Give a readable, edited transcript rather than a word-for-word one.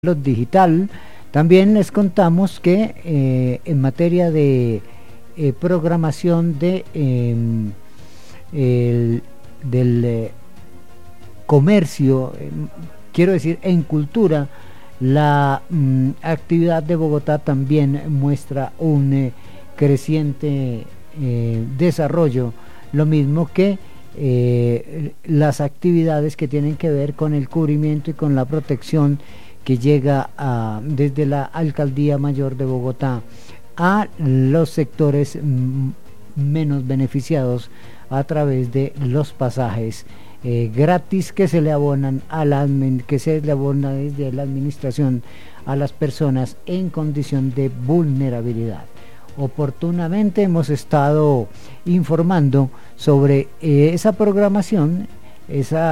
digital. También les contamos que en materia de programación del comercio, quiero decir en cultura, la actividad de Bogotá también muestra un creciente desarrollo, lo mismo que las actividades que tienen que ver con el cubrimiento y con la protección que llega desde la Alcaldía Mayor de Bogotá a los sectores menos beneficiados a través de los pasajes gratis que se le abonan que se le abona desde la administración a las personas en condición de vulnerabilidad. Oportunamente hemos estado informando sobre esa programación, esa